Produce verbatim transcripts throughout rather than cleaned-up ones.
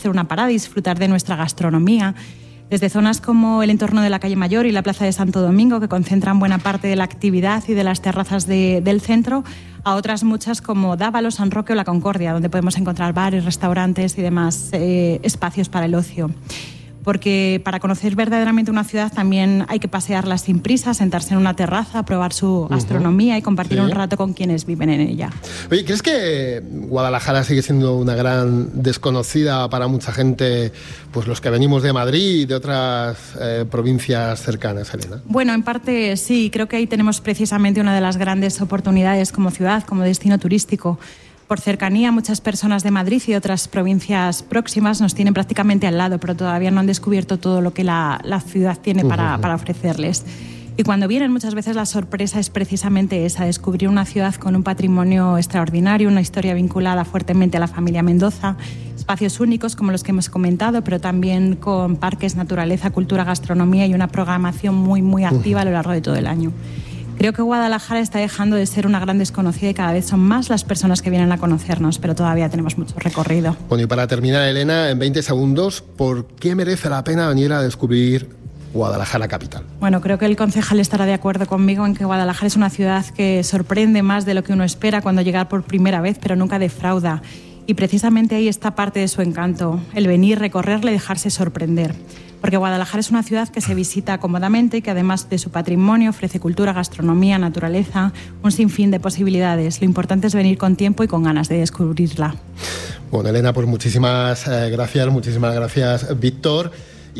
hacer una parada y disfrutar de nuestra gastronomía. Desde zonas como el entorno de la Calle Mayor y la Plaza de Santo Domingo, que concentran buena parte de la actividad y de las terrazas de, del centro, a otras muchas como Dávalos, San Roque o La Concordia, donde podemos encontrar bares, restaurantes y demás eh, espacios para el ocio. Porque para conocer verdaderamente una ciudad también hay que pasearla sin prisa, sentarse en una terraza, probar su gastronomía uh-huh. y compartir sí. un rato con quienes viven en ella. Oye, ¿crees que Guadalajara sigue siendo una gran desconocida para mucha gente, pues los que venimos de Madrid y de otras eh, provincias cercanas, Elena? Bueno, en parte sí, creo que ahí tenemos precisamente una de las grandes oportunidades como ciudad, como destino turístico. Por cercanía, muchas personas de Madrid y de otras provincias próximas nos tienen prácticamente al lado, pero todavía no han descubierto todo lo que la, la ciudad tiene para, uh-huh. para ofrecerles. Y cuando vienen, muchas veces la sorpresa es precisamente esa, descubrir una ciudad con un patrimonio extraordinario, una historia vinculada fuertemente a la familia Mendoza, espacios únicos como los que hemos comentado, pero también con parques, naturaleza, cultura, gastronomía y una programación muy, muy activa uh-huh. a lo largo de todo el año. Creo que Guadalajara está dejando de ser una gran desconocida y cada vez son más las personas que vienen a conocernos, pero todavía tenemos mucho recorrido. Bueno, y para terminar, Elena, en veinte segundos, ¿por qué merece la pena venir a descubrir Guadalajara capital? Bueno, creo que el concejal estará de acuerdo conmigo en que Guadalajara es una ciudad que sorprende más de lo que uno espera cuando llega por primera vez, pero nunca defrauda. Y precisamente ahí está parte de su encanto, el venir, recorrerle y dejarse sorprender. Porque Guadalajara es una ciudad que se visita cómodamente y que además de su patrimonio ofrece cultura, gastronomía, naturaleza, un sinfín de posibilidades. Lo importante es venir con tiempo y con ganas de descubrirla. Bueno, Elena, pues muchísimas eh, gracias, muchísimas gracias, Víctor.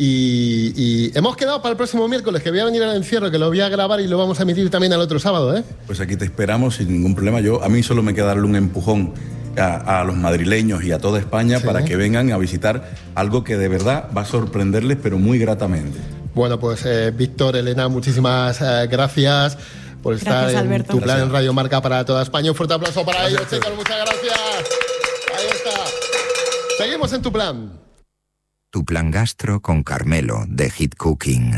Y, y hemos quedado para el próximo miércoles, que voy a venir al encierro, que lo voy a grabar y lo vamos a emitir también al otro sábado, ¿eh? Pues aquí te esperamos sin ningún problema. Yo, a mí solo me queda darle un empujón A, a los madrileños y a toda España sí. para que vengan a visitar algo que de verdad va a sorprenderles, pero muy gratamente. Bueno, pues eh, Víctor, Elena, muchísimas eh, gracias por estar gracias, en Alberto. tu plan Gracias. en Radio Marca para toda España. Un fuerte aplauso para Gracias. ellos, chicos, muchas gracias. Ahí está. Seguimos en Tu Plan. Tu Plan Gastro con Carmelo, de Hit Cooking.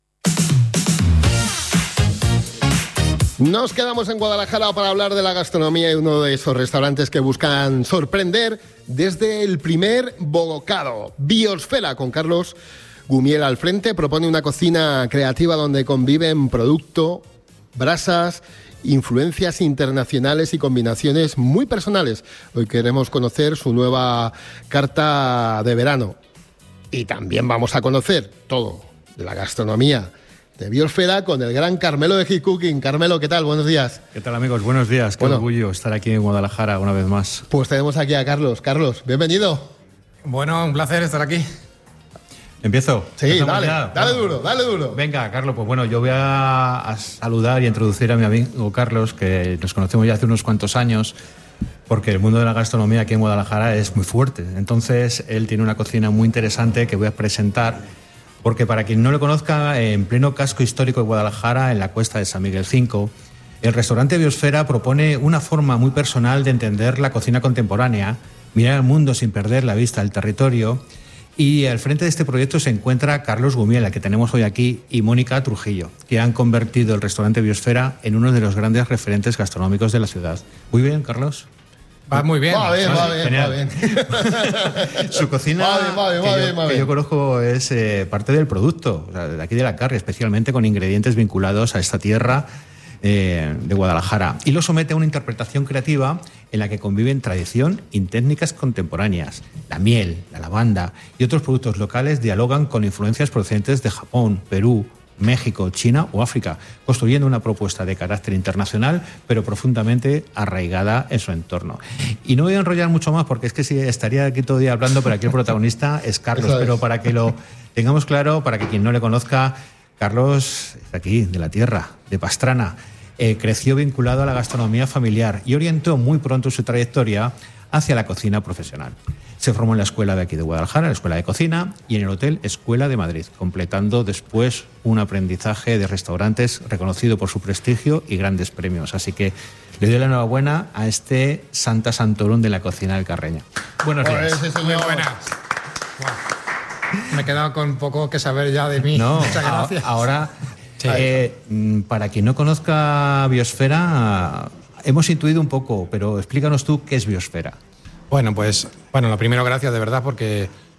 Nos quedamos en Guadalajara para hablar de la gastronomía y uno de esos restaurantes que buscan sorprender desde el primer bocado. Biosfera, con Carlos Gumiel al frente, propone una cocina creativa donde conviven producto, brasas, influencias internacionales y combinaciones muy personales. Hoy queremos conocer su nueva carta de verano. Y también vamos a conocer todo de la gastronomía de Biosfera con el gran Carmelo de Hit Cooking. Carmelo, ¿qué tal? Buenos días. ¿Qué tal, amigos? Buenos días. Qué bueno, orgullo estar aquí en Guadalajara una vez más. Pues tenemos aquí a Carlos. Carlos, bienvenido. Bueno, un placer estar aquí. ¿Empiezo? Sí, dale, ya? dale bueno, duro, dale duro. Venga, Carlos, pues bueno, yo voy a, a saludar y a introducir a mi amigo Carlos, que nos conocemos ya hace unos cuantos años, porque el mundo de la gastronomía aquí en Guadalajara es muy fuerte. Entonces, él tiene una cocina muy interesante que voy a presentar, porque para quien no lo conozca, en pleno casco histórico de Guadalajara, en la Cuesta de San Miguel cinco, el restaurante Biosfera propone una forma muy personal de entender la cocina contemporánea, mirar al mundo sin perder la vista del territorio. Y al frente de este proyecto se encuentra Carlos Gumiel, al que tenemos hoy aquí, y Mónica Trujillo, que han convertido el restaurante Biosfera en uno de los grandes referentes gastronómicos de la ciudad. Muy bien, Carlos. Va muy bien. Va bien, va bien, Genial. va bien. Su cocina, va bien, va bien, que, va yo, bien, va que bien. yo conozco, es eh, parte del producto, o sea, de aquí de la carne, especialmente con ingredientes vinculados a esta tierra eh, de Guadalajara. Y lo somete a una interpretación creativa en la que conviven tradición y técnicas contemporáneas. La miel, la lavanda y otros productos locales dialogan con influencias procedentes de Japón, Perú, México, China o África, construyendo una propuesta de carácter internacional, pero profundamente arraigada en su entorno. Y no voy a enrollar mucho más, porque es que sí, estaría aquí todo el día hablando, pero aquí el protagonista es Carlos. Eso es. Pero para que lo tengamos claro, para que quien no le conozca, Carlos es de aquí, de la tierra, de Pastrana. Eh, creció vinculado a la gastronomía familiar y orientó muy pronto su trayectoria hacia la cocina profesional. Se formó en la escuela de aquí de Guadalajara, la Escuela de Cocina, y en el Hotel Escuela de Madrid, completando después un aprendizaje de restaurantes reconocido por su prestigio y grandes premios. Así que le doy la enhorabuena a este Santa Santorum de la cocina del Carreño. Buenos días. Pues, sí, Muy señor. buenas. Wow. Me he quedado con poco que saber ya de mí. No, Muchas a- gracias. ahora, Sí. eh, mm, para quien no conozca Biosfera, hemos intuido un poco, pero explícanos tú qué es Biosfera. Bueno, pues, bueno, lo primero, gracias de verdad, porque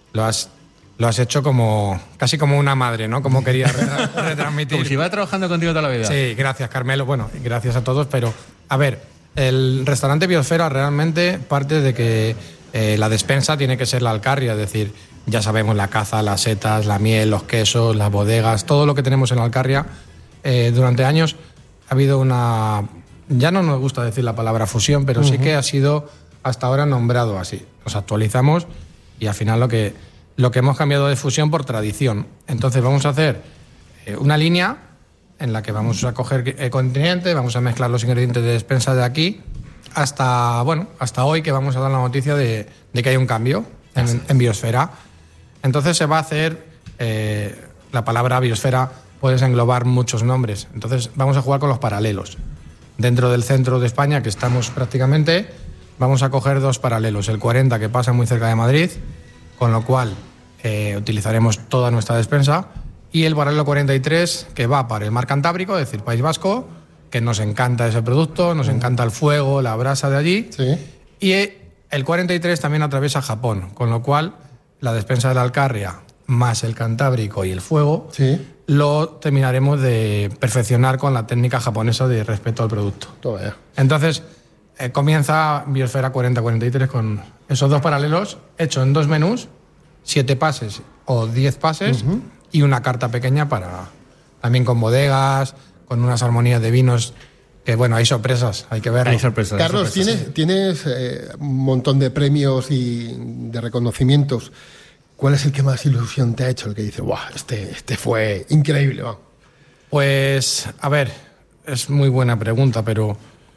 lo has, lo has hecho como casi como una madre, ¿no? Como quería retra- retransmitir. Como si iba trabajando contigo toda la vida. Sí, gracias, Carmelo. Bueno, gracias a todos, pero a ver, el restaurante Biosfera realmente parte de que eh, la despensa tiene que ser la Alcarria, es decir, ya sabemos la caza, las setas, la miel, los quesos, las bodegas, todo lo que tenemos en la Alcarria. Eh, durante años ha habido una... Ya no nos gusta decir la palabra fusión, pero uh-huh. sí que ha sido hasta ahora nombrado así. Nos actualizamos y al final lo que, lo que hemos cambiado de fusión por tradición. Entonces vamos a hacer eh, una línea en la que vamos a coger el continente, vamos a mezclar los ingredientes de despensa de aquí hasta, bueno, hasta hoy, que vamos a dar la noticia de, de que hay un cambio en, en Biosfera. Entonces se va a hacer, eh, la palabra Biosfera puedes englobar muchos nombres. Entonces vamos a jugar con los paralelos. Dentro del centro de España, que estamos prácticamente, vamos a coger dos paralelos. El cuarenta, que pasa muy cerca de Madrid, con lo cual eh, utilizaremos toda nuestra despensa, y el paralelo cuarenta y tres, que va para el mar Cantábrico, es decir, País Vasco, que nos encanta ese producto, nos encanta el fuego, la brasa de allí. Sí. Y el cuarenta y tres también atraviesa Japón, con lo cual la despensa de la Alcarria, más el Cantábrico y el fuego, sí. lo terminaremos de perfeccionar con la técnica japonesa de respeto al producto. Todavía. Entonces, eh, comienza Biosfera cuarenta cuarenta y tres con esos dos paralelos, hechos en dos menús, siete pases o diez pases, uh-huh. y una carta pequeña para también con bodegas, con unas armonías de vinos, que bueno, hay sorpresas, hay que verlo. Hay sorpresas. Carlos, hay sorpresas, tienes, sí. tienes eh, un montón de premios y de reconocimientos. ¿Cuál es el que más ilusión te ha hecho? El que dice, ¡guau! Este, este fue increíble, va. Pues, a ver, es muy buena pregunta, pero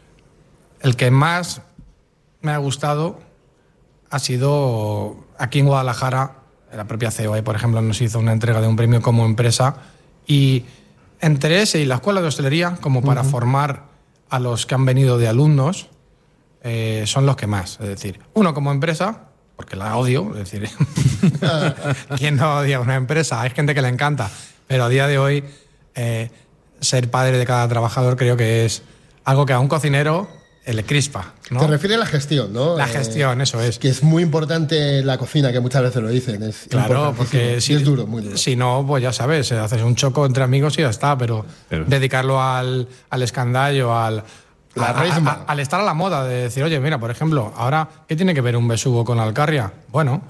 el que más me ha gustado ha sido aquí en Guadalajara. La propia C E O E, por ejemplo, nos hizo una entrega de un premio como empresa, y entre ese y la Escuela de Hostelería, como para uh-huh. formar a los que han venido de alumnos, eh, son los que más. Es decir, uno como empresa, porque la odio, es decir, ¿quién no odia una empresa? Hay gente que le encanta, pero a día de hoy eh, ser padre de cada trabajador creo que es algo que a un cocinero eh, le crispa, ¿no? Te refieres a la gestión, ¿no? La gestión, eh, eso es. Que es muy importante la cocina, que muchas veces lo dicen. Es claro, porque si es duro, muy duro. Si no, pues ya sabes, haces un choco entre amigos y ya está, pero, pero... dedicarlo al, al escandallo, al... A, a, a, al estar a la moda de decir, oye, mira, por ejemplo, ahora, ¿qué tiene que ver un besugo con la Alcarria? Bueno,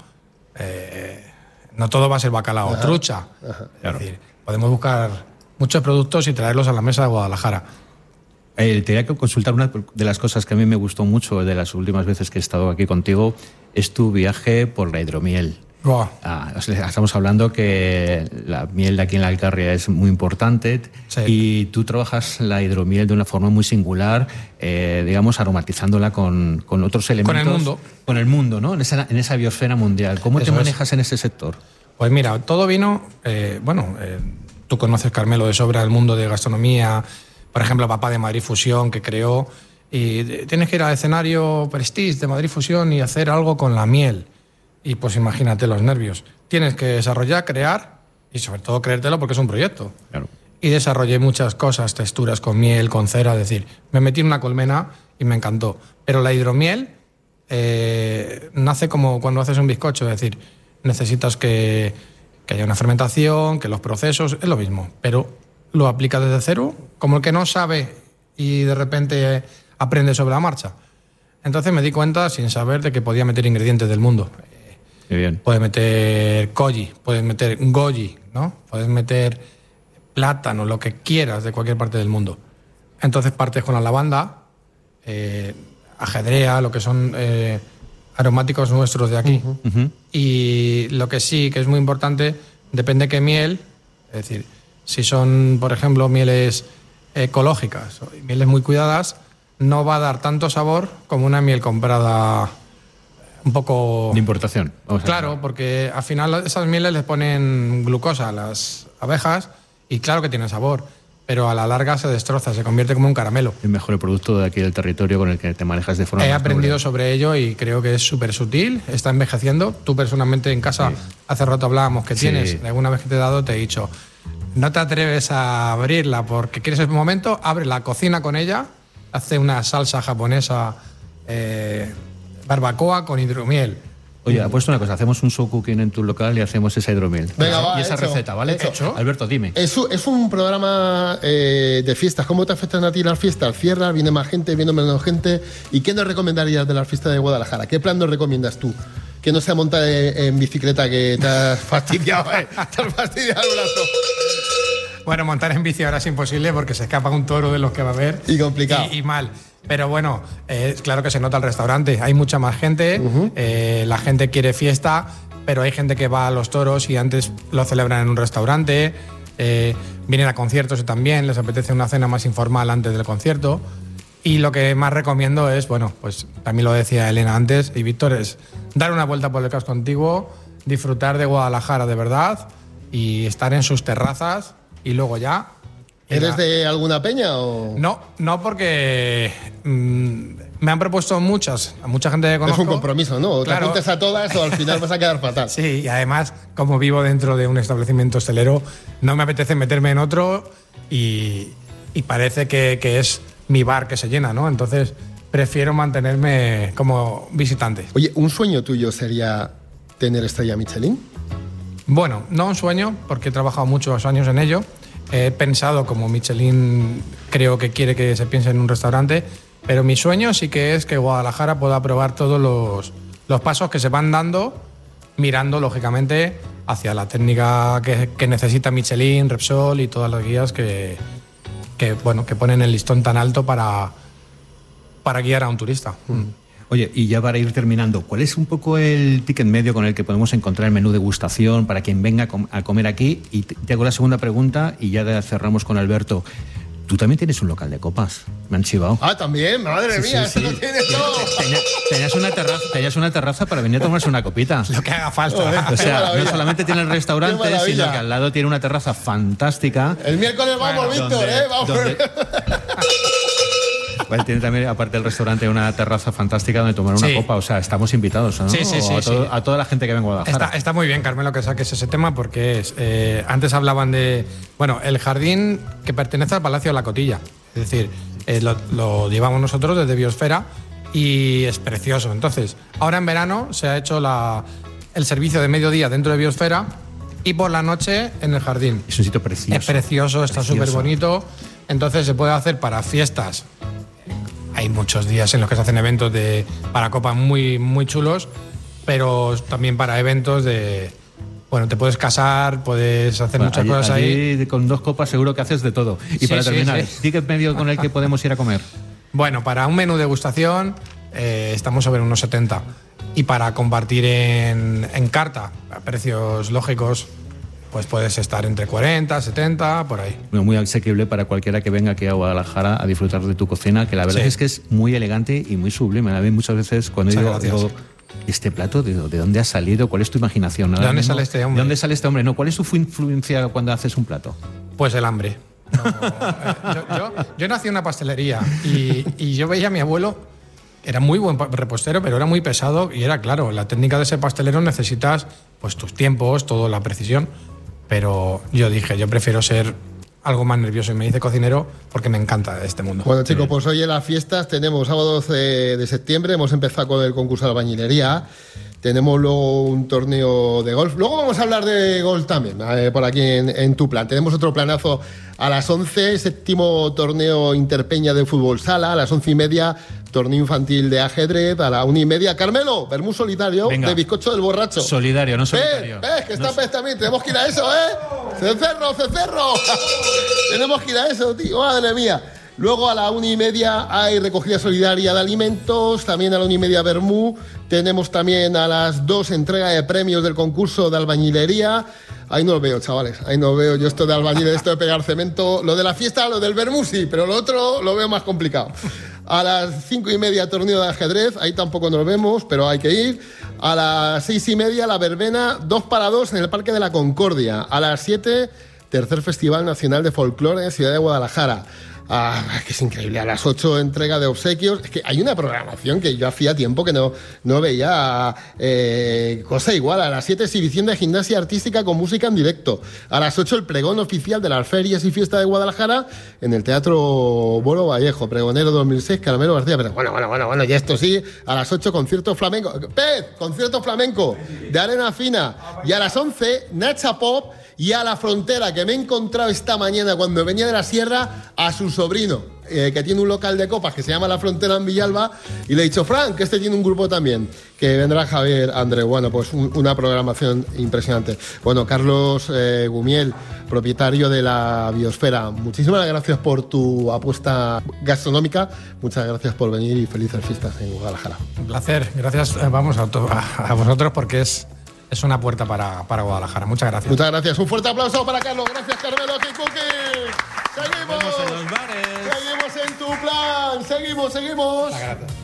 eh, no todo va a ser bacalao o trucha. Ajá, claro. Es decir, podemos buscar muchos productos y traerlos a la mesa de Guadalajara. Eh, te quería consultar, una de las cosas que a mí me gustó mucho de las últimas veces que he estado aquí contigo es tu viaje por la hidromiel. Oh. Ah, estamos hablando que la miel de aquí en la Alcarria es muy importante, sí. y tú trabajas la hidromiel de una forma muy singular, eh, digamos, aromatizándola con, con otros elementos. Con el mundo. Con el mundo, ¿no? En esa, en esa biosfera mundial. ¿Cómo Eso te manejas es. en ese sector? Pues mira, todo vino, eh, bueno, eh, tú conoces, Carmelo, de sobra el mundo de gastronomía, por ejemplo, papá de Madrid Fusión, que creó, y tienes que ir al escenario Prestige de Madrid Fusión y hacer algo con la miel. Y pues imagínate los nervios. Tienes que desarrollar, crear y sobre todo creértelo porque es un proyecto. Claro. Y desarrollé muchas cosas, texturas con miel, con cera, es decir, me metí en una colmena y me encantó. Pero la hidromiel eh, nace como cuando haces un bizcocho, es decir, necesitas que, que haya una fermentación, que los procesos, es lo mismo, pero lo aplicas desde cero, como el que no sabe y de repente aprende sobre la marcha. Entonces me di cuenta, sin saber, de que podía meter ingredientes del mundo. Qué bien. Puedes meter koji, puedes meter goji, ¿no? Puedes meter plátano, lo que quieras de cualquier parte del mundo. Entonces partes con la lavanda, eh, ajedrea, lo que son eh, aromáticos nuestros de aquí. Uh-huh. Uh-huh. Y lo que sí, que es muy importante, depende qué miel, es decir, si son, por ejemplo, mieles ecológicas o mieles muy cuidadas, no va a dar tanto sabor como una miel comprada un poco... De importación. Claro, porque al final esas mieles les ponen glucosa a las abejas y claro que tienen sabor, pero a la larga se destroza, se convierte como un caramelo. El mejor producto de aquí del territorio con el que te manejas de forma He más aprendido noble. sobre ello y creo que es súper sutil, está envejeciendo. Tú personalmente en casa, sí. hace rato hablábamos que Sí. tienes, de alguna vez que te he dado te he dicho, no te atreves a abrirla porque quieres un momento, ábrela, cocina con ella, hace una salsa japonesa, eh, barbacoa con hidromiel. Oye, apuesto una cosa, hacemos un show cooking en tu local y hacemos esa hidromiel. Venga, va, y esa hecho, receta, ¿vale? hecho. Alberto, dime. Es, es un programa eh, de fiestas. ¿Cómo te afectan a ti las fiestas? ¿Cierras? ¿Viene más gente? ¿Viene menos gente? ¿Y qué nos recomendarías de las fiestas de Guadalajara? ¿Qué plan nos recomiendas tú? Que no sea montar en, en bicicleta, que te has fastidiado, eh, te has fastidiado el brazo. Bueno, montar en bici ahora es imposible porque se escapa un toro de los que va a haber. Y complicado. Y, y mal. Pero bueno, eh, claro que se nota el restaurante. Hay mucha más gente, uh-huh. eh, la gente quiere fiesta, pero hay gente que va a los toros y antes lo celebran en un restaurante. Eh, vienen a conciertos y también les apetece una cena más informal antes del concierto. Y lo que más recomiendo es, bueno, pues también lo decía Elena antes y Víctor, es dar una vuelta por el casco antiguo, disfrutar de Guadalajara de verdad y estar en sus terrazas y luego ya... ¿Eres de alguna peña o...? No, no porque mmm, me han propuesto muchas, a mucha gente que conozco. Es un compromiso, ¿no? Claro. Te apuntes a todas o al final vas a quedar fatal. Sí, y además, como vivo dentro de un establecimiento hostelero, no me apetece meterme en otro y, y parece que, que es mi bar que se llena, ¿no? Entonces, prefiero mantenerme como visitante. Oye, ¿un sueño tuyo sería tener estrella Michelin? Bueno, no un sueño, porque he trabajado muchos años en ello. He pensado, como Michelin creo que quiere que se piense en un restaurante, pero mi sueño sí que es que Guadalajara pueda probar todos los, los pasos que se van dando, mirando, lógicamente, hacia la técnica que, que necesita Michelin, Repsol y todas las guías que, que, bueno, que ponen el listón tan alto para, para guiar a un turista. Mm. Oye, y ya para ir terminando, ¿cuál es un poco el ticket medio con el que podemos encontrar el menú degustación para quien venga a comer aquí? Y te hago la segunda pregunta y ya cerramos con Alberto. Tú también tienes un local de copas, me han chivado. Ah, también, madre sí, mía, sí, eso sí. lo tienes todo. Tenías, tenías, una terraza, tenías una terraza para venir a tomarse una copita. Lo que haga falta. Joder, o sea, no solamente tiene el restaurante, sino que al lado tiene una terraza fantástica. El miércoles vamos, bueno, Víctor, ¿eh? Vamos. Donde... Bueno, tiene también, aparte del restaurante, una terraza fantástica donde tomar una sí. copa. O sea, estamos invitados, ¿no? Sí, sí, sí, a, todo, sí. a toda la gente que venga a Guadalajara. Está, está muy bien, Carmelo, que saques ese tema porque es, eh, antes hablaban de... Bueno, el jardín que pertenece al Palacio de la Cotilla. Es decir, eh, lo, lo llevamos nosotros desde Biosfera y es precioso. Entonces, ahora en verano se ha hecho la, el servicio de mediodía dentro de Biosfera y por la noche en el jardín. Es un sitio precioso. Es precioso, está súper bonito. Entonces se puede hacer para fiestas. Hay muchos días en los que se hacen eventos de, para copas muy, muy chulos, pero también para eventos de... Bueno, te puedes casar, puedes hacer bueno, muchas allí, cosas allí ahí. Con dos copas seguro que haces de todo. Y sí, para sí, terminar, sí. ¿ticket medio con el que podemos ir a comer? Bueno, para un menú degustación eh, estamos sobre unos setenta. Y para compartir en, en carta, a precios lógicos, pues puedes estar entre cuarenta, setenta, por ahí. Bueno, muy asequible para cualquiera que venga aquí a Guadalajara a disfrutar de tu cocina, que la verdad sí. es que es muy elegante y muy sublime. A mí muchas veces cuando digo, digo, ¿este plato de, de dónde ha salido? ¿Cuál es tu imaginación? ¿No? ¿De dónde sale este hombre? ¿De dónde sale este hombre? No, ¿cuál es su influencia cuando haces un plato? Pues el hambre. No, eh, yo, yo, yo nací en una pastelería y, y yo veía a mi abuelo, era muy buen repostero, pero era muy pesado y era claro, la técnica de ser pastelero necesitas pues tus tiempos, toda la precisión. Pero yo dije, yo prefiero ser algo más nervioso y me hice cocinero porque me encanta este mundo. Bueno, chicos, pues hoy en las fiestas tenemos sábado doce de septiembre, hemos empezado con el concurso de albañilería, tenemos luego un torneo de golf, luego vamos a hablar de golf también, eh, por aquí en, en tu plan. Tenemos otro planazo a las once, séptimo torneo Interpeña de fútbol sala, a las once y media, torneo infantil de ajedrez, a la una y media. Carmelo, vermú solidario. Venga. De bizcocho del borracho. Solidario, no solitario. ¿Ves? ¿Ves? Que está no... pez también. Tenemos que ir a eso, ¿eh? ¡Cencerro, cencerro! Tenemos que ir a eso, tío. Madre mía. Luego a la una y media hay recogida solidaria de alimentos. También a la una y media vermú. Tenemos también a las dos entrega de premios del concurso de albañilería. Ahí no lo veo, chavales. Ahí no lo veo. Yo esto de albañilería, esto de pegar cemento. Lo de la fiesta, lo del vermú sí, pero lo otro lo veo más complicado. A las cinco y media torneo de ajedrez, ahí tampoco nos vemos, pero hay que ir. A las seis y media la verbena, dos para dos en el Parque de la Concordia. A las siete tercer Festival Nacional de Folclore en Ciudad de Guadalajara. Ah, que es increíble, a las ocho entrega de obsequios. Es que hay una programación que yo hacía tiempo que no, no veía eh, cosa igual. A las siete exhibición de gimnasia artística con música en directo. A las ocho el pregón oficial de las ferias y fiesta de Guadalajara en el Teatro Bolo Vallejo, pregonero dos mil seis, Carmelo García. Pero bueno, bueno, bueno, bueno, y esto sí, a las ocho concierto flamenco. Pez, concierto flamenco de Arena Fina. Y a las once, Nacha Pop. Y a la frontera, que me he encontrado esta mañana cuando venía de la sierra a su sobrino, eh, que tiene un local de copas que se llama La Frontera en Villalba, y le he dicho, Frank, que este tiene un grupo también, que vendrá Javier Andreu. Bueno, pues un, una programación impresionante. Bueno, Carlos eh, Gumiel, propietario de la Biosfera, muchísimas gracias por tu apuesta gastronómica, muchas gracias por venir y felices fiestas en Guadalajara. Un placer, gracias, vamos, a, to- a, a vosotros porque es... Es una puerta para, para Guadalajara. Muchas gracias. Muchas gracias. Un fuerte aplauso para Carlos. Gracias, Carmelo Kikuki. Seguimos. Nos vemos en los bares. Seguimos en tu plan. Seguimos, seguimos. Muchas gracias.